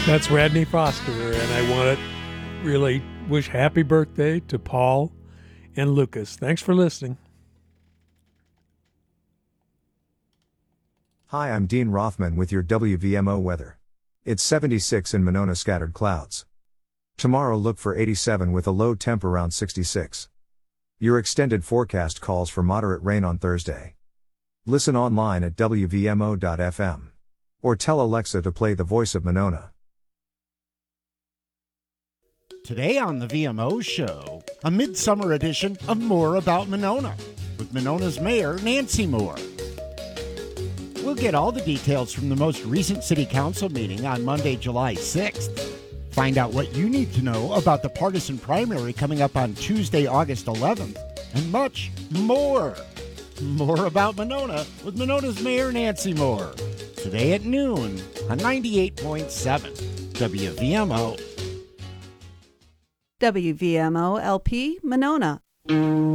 That's Radney Foster, and I want to really wish happy birthday to Paul and Lucas. Thanks for listening. Hi, I'm Dean Rothman with your WVMO weather. It's 76 in Monona, scattered clouds. Tomorrow look for 87 with a low temp around 66. Your extended forecast calls for moderate rain on Thursday. Listen online at WVMO.fm. Or tell Alexa to play The Voice of Monona. Today on the VMO Show, a midsummer edition of More About Monona with Monona's Mayor, Nancy Moore. We'll get all the details from the most recent City Council meeting on Monday, July 6th. Find out what you need to know about the partisan primary coming up on Tuesday, August 11th, and much more. More About Monona with Monona's Mayor, Nancy Moore. Today at noon on 98.7 WVMO. WVMO LP Monona.